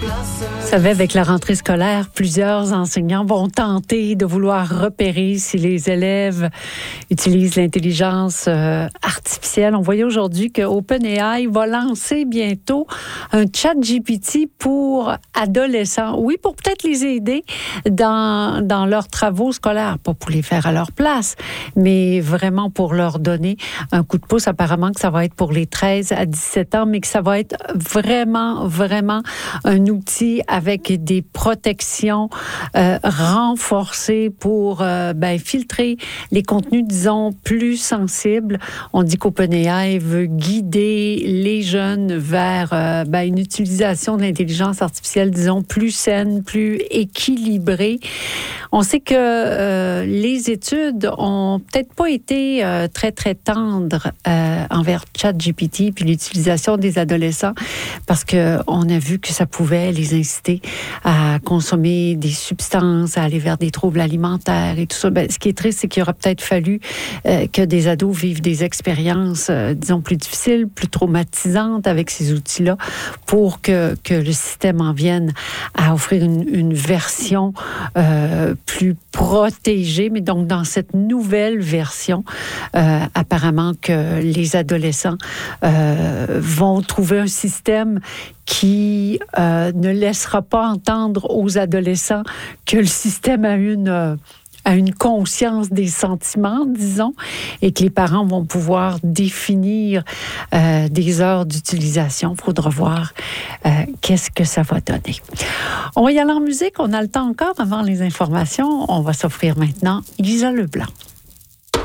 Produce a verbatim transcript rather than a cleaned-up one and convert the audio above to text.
Vous savez, avec la rentrée scolaire, plusieurs enseignants vont tenter de vouloir repérer si les élèves utilisent l'intelligence euh, artificielle. On voyait aujourd'hui que OpenAI va lancer bientôt un chat G P T pour adolescents. Oui, pour peut-être les aider dans, dans leurs travaux scolaires, pas pour les faire à leur place, mais vraiment pour leur donner un coup de pouce. Apparemment que ça va être pour les treize à dix-sept ans, mais que ça va être vraiment, vraiment un outil avec des protections euh, renforcées pour euh, ben, filtrer les contenus, disons, plus sensibles. On dit qu'OpenAI veut guider les jeunes vers euh, ben, une utilisation de l'intelligence artificielle, disons, plus saine, plus équilibrée. On sait que euh, les études ont peut-être pas été euh, très, très tendres euh, envers ChatGPT puis l'utilisation des adolescents parce qu'on a vu que ça pouvait les inciter à consommer des substances, à aller vers des troubles alimentaires et tout ça. Ben, ce qui est triste, c'est qu'il aurait peut-être fallu euh, que des ados vivent des expériences, euh, disons, plus difficiles, plus traumatisantes avec ces outils-là pour que, que le système en vienne à offrir une, une version euh, plus protégée. Mais donc, dans cette nouvelle version, euh, apparemment que les adolescents euh, vont trouver un système qui euh, ne laissera pas entendre aux adolescents que le système a une... Euh, à une conscience des sentiments, disons, et que les parents vont pouvoir définir euh, des heures d'utilisation. Il faudra voir euh, qu'est-ce que ça va donner. On va y aller en musique. On a le temps encore avant les informations. On va s'offrir maintenant Lisa Leblanc.